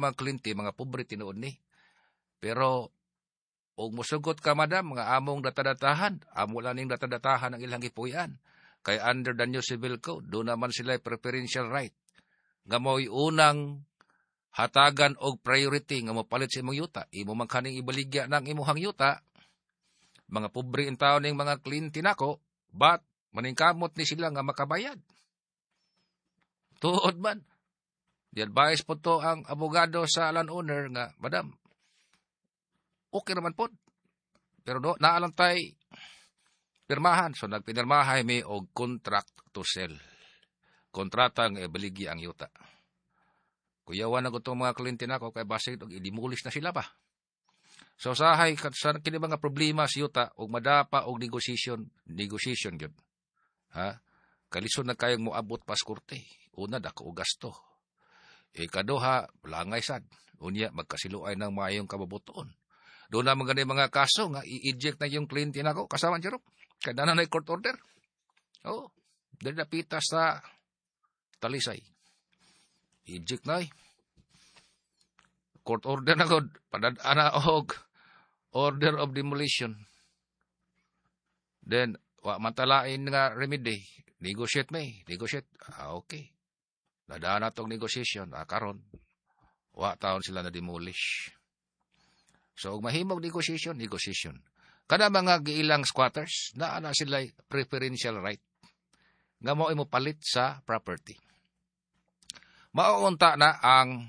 mga kliyente, mga pobre tinuod ni. Pero, og musugot ka, madam, mga among datadatahan, amo lang ning datadatahan ang ilang gipuy-an. Kay under the new civil code, doon naman sila preferential right. Nga mo'y unang hatagan og priority nga mopalit sa imong yuta. Imo man kaning ibaligya ng imuhang yuta, mga pobre in taon ning mga kliyente nako, but maningkamot ni sila nga makabayad. Tuod man. Di-advise po to ang abogado sa landowner nga, madam, okay naman po. Pero naalang tay pirmahan. So, nagpinirmahay may og contract to sell. Kontrata nga ibaligi ang yuta. Kuyawan na ko itong mga kliyente na ko, kay basig og idimulis na sila pa. So, sahay, kini mga problema sa yuta, og madapa og negotiation yun. Ha? Kalison na kayong moabot pas korte. Una, dako og gasto. Ikaduha, langay sad. Unya, magkasiluay ng mayong kababutoon. Doon na mga kaso nga, i-eject na yung kliyente na ko, kasama niya rin. Kaya na court order. Oo. Dahil napita sa Talisay. Eject na court order na ko, padadana og order of demolition. Then, matalain nga remedy. Negotiate may. Negotiate. Okay. Nadaan na itong negotiation. Karon, taon sila na demolish. So, mahimog negotiation. Kada mga giilang squatters, naana sila preferential right. Nga mo imo palit sa property. Mauunta na ang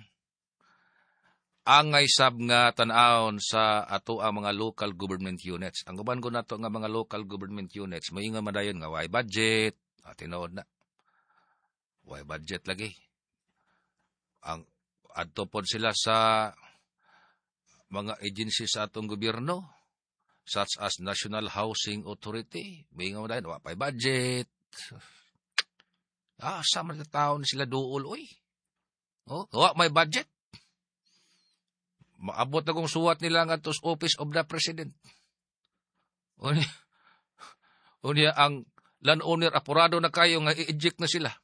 angay sab nga tan-awon sa ato ang mga local government units. Ang guban ko na to nga mga local government units, may nga madayon nga why budget, tinood na. Why budget lagi. Ang adto pod sila sa mga agency sa atong gobyerno, such as National Housing Authority, may nga madayon, why budget. Sama na taon sila duol, oy. May budget. Maabot na kong suwat nila nga tos Office of the President. Unya ang landowner apurado na kayo nga i-eject na sila.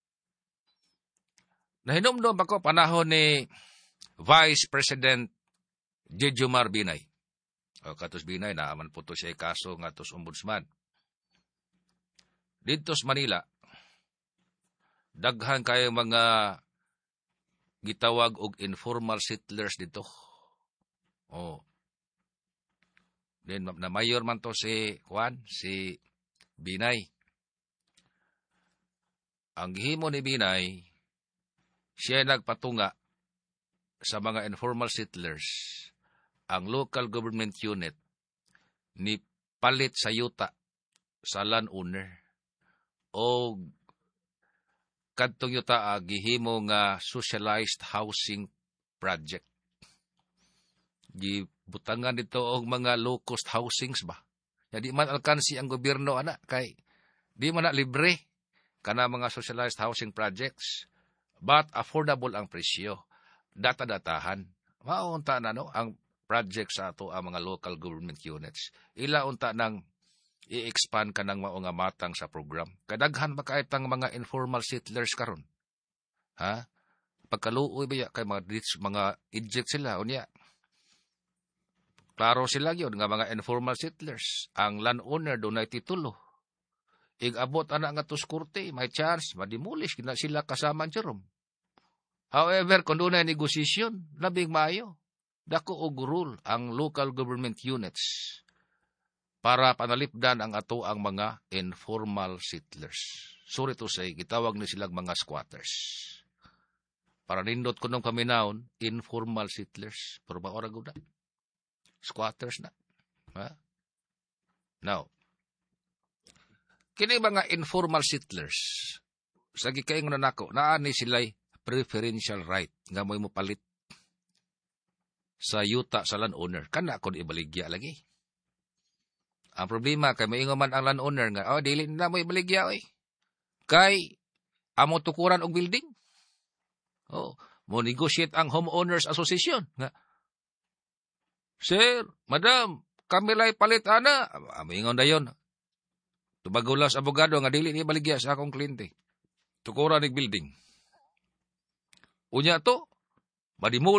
Nahinomdom ako panahon ni Vice President Jejomar Binay. Katos Binay, naaman po to siya kaso nga tos ombudsman. Dito sa Manila, daghan kayo mga gitawag og informal settlers dito. Then, na mayor man to si Binay. Ang gihimo ni Binay, siya nagpatunga sa mga informal settlers, ang local government unit, ni palit sa yuta sa landowner. O kadtong yuta gihimo nga socialized housing project. Gibutangan dito og mga low-cost housings ba. Di man alkansi ang gobyerno, kay di man na libre kana mga socialized housing projects, but affordable ang presyo. Data-datahan. Maunta na ang project sa ato ang mga local government units. Ila unta nang i-expand ka ng mga matang sa program. Kadaghan makaitang mga informal settlers karon. Pagkaluoy ba kay mga eject sila unya. Klaro sila gyud nga mga informal settlers, ang landowner do na titulo. Ig-abot nga tos korte, may chance mademolish kina sila kasama jerom. However, kung doon na negosasyon, labing maayo. Dako og rule ang local government units para panalipdan ang ato ang mga informal settlers. Sorry to say, gitawag ni silang mga squatters. Para nindot ko nung paminahon, informal settlers. Pero ba orag na? Squatters na. Now, kini mga informal settlers, sa gikayong nanako, naani sila'y preferential right nga mo'y mo palit sa yuta sa landowner. Kana kung ibaligya lagi. Ang problema, kay maingo man ang landowner nga, dili na mo ibaligya, kay amo tukuran og building. Mo negotiate ang homeowners association. Nga, sir, madam, kami lay palit ana. Maingon dayon. Tubagulas abogado nga dili ni baligya sa akong kliyente. Tukuran og building. Unya to, madimul